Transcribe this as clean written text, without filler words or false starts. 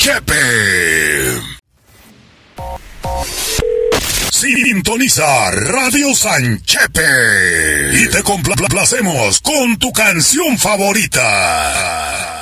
Chepe. Sintoniza Radio San Chepe y te complacemos con tu canción favorita.